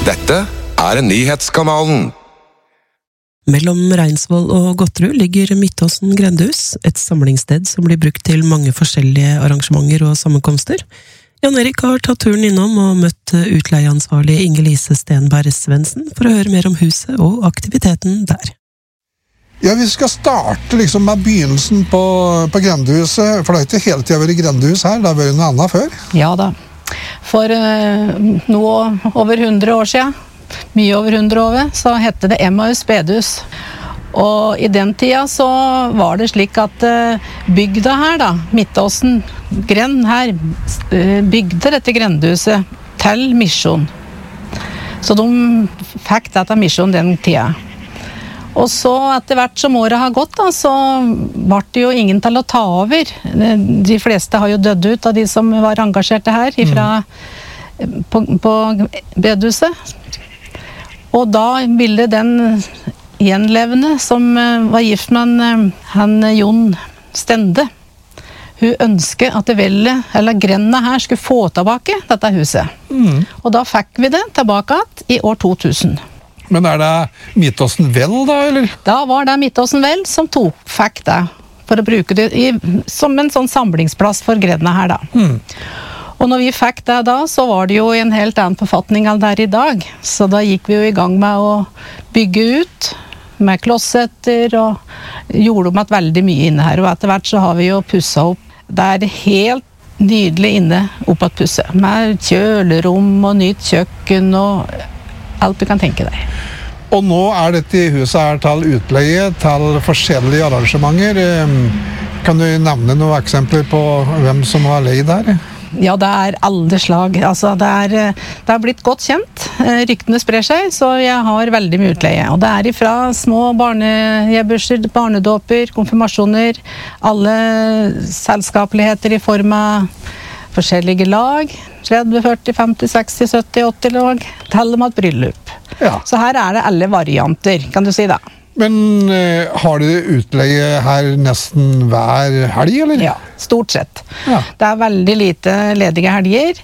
Dette nyhetskanalen. Mellom Reinsvoll og Godtrud ligger Midtåsen grendehus, et samlingssted som blir brukt til mange forskjellige arrangementer og sammenkomster. Jan Erik har tatt turen innom og møtt utleieansvarlig Inge-Lise Stenberg Svendsen for å høre mer om huset og aktiviteten der. Ja, vi skal starte med begynnelsen på grendehuset, for det har ikke hele tiden vært grendehus her, det har vært noe annet før. Ja da, for noe over 100 år siden, mye over 100 år, så hette det Emmaus bedehus. Og i den tida så var det slik at bygda her da, Midtåsen grend her, bygde dette grendehuset til misjon. Så de fikk dette misjon den tida. Og så etter hvert som året har gått da, så var det jo ingen til å ta over. De fleste har jo dødd ut av de som var engasjerte her på bedehuset. Og da ville den gjenlevende som var gift med han Jon Stende, hun ønsket at grendene her skulle få tilbake dette huset. Og da fikk vi det tilbake i år 2000. Men det Midtåsen Vel da, eller? Da var det Midtåsen Vel som fikk det, for å bruke det som en sånn samlingsplass for grendene her da. Og når vi fikk det da, så var det jo en helt annen forfatning enn der i dag. Så da gikk vi jo i gang med å bygge ut med klossetter og gjorde om at veldig mye inne her. Og etter hvert så har vi jo pusset opp. Det er helt nydelig inne oppe at pusset. Med kjølerom og nytt kjøkken og alt du kan tenke deg. Og nå dette huset her til utleie, til forskjellige arrangementer. Kan du nevne noen eksempler på hvem som har leid der? Ja, det alle slag. Altså, det har blitt godt kjent. Ryktene sprer seg, så jeg har veldig mye utleie. Og det ifra små barnegeburser, barnedåper, konfirmasjoner, alle selskapeligheter i form av forskjellige lag, 30, 40, 50, 60, 70, 80 lag, til og med et bryllup. Ja. Så her det alle varianter, kan du si da. Men har du utleie her nesten hver helg, eller? Ja, stort sett. Ja. Det veldig lite ledige helger.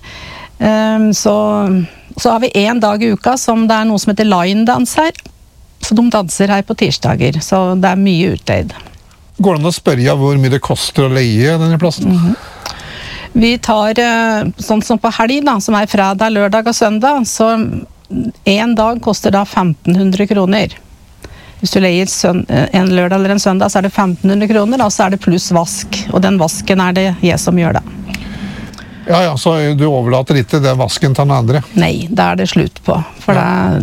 Så har vi en dag i uka som det noe som heter line-dans her. Så de danser her på tirsdager, så det mye utleid. Går det an å spørre hvor mye det koster å leie denne plassen? Vi tar, sånn som på helg da, som fredag, lørdag og søndag, så en dag koster da 1500 kroner. Hvis du leier en lørdag eller en søndag, så det 1500 kroner, og så det pluss vask. Og den vasken det jeg som gjør det. Ja, så du overlater ikke den vasken til den andre? Nei, det det slutt på. For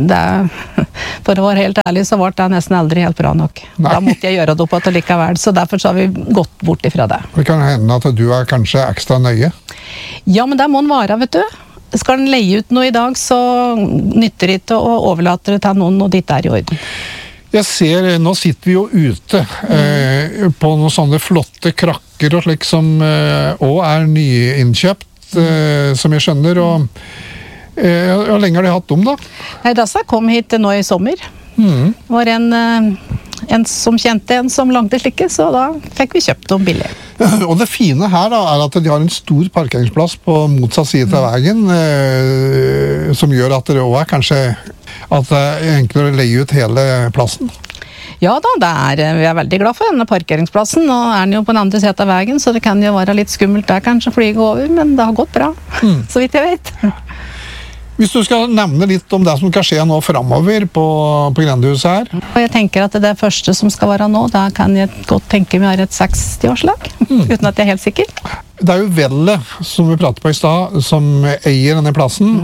for å være helt ærlig, så var det nesten aldri helt bra nok. Nei. Da måtte jeg gjøre det opp at det likevel, så derfor så har vi gått bort ifra det. Det kan hende at du kanskje ekstra nøye? Ja, men det må den være, vet du. Skal den leie ut noe i dag, så nytter det ikke å overlate det til noen, og ditt i orden. Jeg ser, nå sitter vi jo ute på noen sånne flotte krakker og slik som også nyinnkjøpt, som jeg skjønner, og hvor lenge har de hatt dem da? Nei, Dassa kom hit nå i sommer. Var en som kjente en som lagde slike, så da fikk vi kjøpt dem billig. Og det fine her da, at de har en stor parkeringsplass på motsatt side av veien, som gjør at det også kanskje at det enklere å leie ut hele plassen. Ja da, vi veldig glad for denne parkeringsplassen. Nå den jo på den andre siden av veien, så det kan jo være litt skummelt der kanskje å flyge over, men det har gått bra, så vidt jeg vet. Hvis du skal nevne litt om det som skal skje nå fremover på grendehuset her? Og jeg tenker at det første som skal være nå, da kan jeg godt tenke meg et 60-årslag, uten at jeg helt sikker. Det jo Velle, som vi pratet på i sted, som eier denne plassen,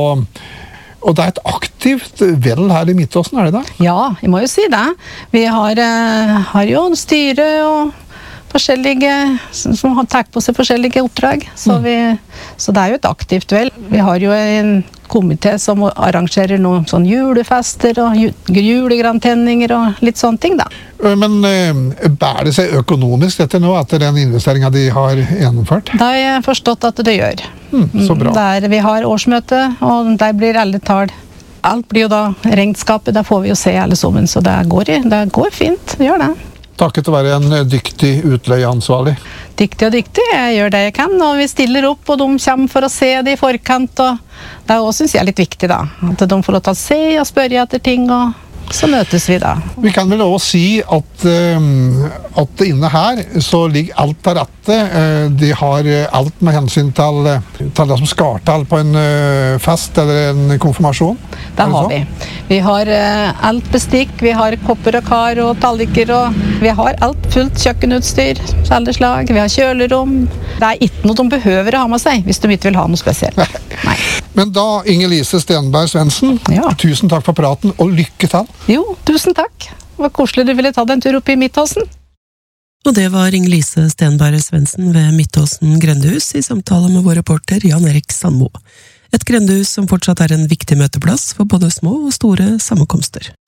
og det et aktivt vel her i Midtåsen, det da? Ja, jeg må jo si det. Vi har jo styre og forskjellige, som har tatt på seg forskjellige oppdrag. Så det jo et aktivt vel. Vi har jo en komité som arrangerer noen sånn julefester og julegrantenninger og litt sånne ting da. Men bærer det seg økonomisk dette nå, etter den investeringen de har gjennomført? Det har jeg forstått at det gjør. Så bra. Vi har årsmøte, og der blir alle tall. Alt blir jo da regnskapet, der får vi jo se alle sammen, så det går fint, det gjør det. Takket være en dyktig utleieansvarlig. Dyktig og dyktig, jeg gjør det jeg kan, og vi stiller opp, og de kommer for å se det i forkant, og det også synes jeg er litt viktig da, at de får lov til å se og spørre etter ting, og så møtes vi da. Vi kan vel også si at inne her så ligger alt til rette. De har alt med hensyn til det som skal til på en fest eller en konfirmasjon. Det har vi. Vi har alt bestikk, vi har kopper og kar og talliker, og vi har alt fullt kjøkkenutstyr, alle slag, vi har kjølerom. Det er ikke noe de behøver å ha med seg, hvis de ikke vil ha noe spesielt. Nei. Men da, Inger-Lise Stenberg Svendsen, Ja. Tusen takk for praten, og lykke til! Jo, tusen takk. Det var koselig du ville ta en tur opp i Midtåsen. Og det var Inger-Lise Stenberg Svendsen ved Midtåsen grendehus i samtale med vår reporter Jan Erik Sandmo. Et grendehus som fortsatt er en viktig møteplass for både små og store sammenkomster.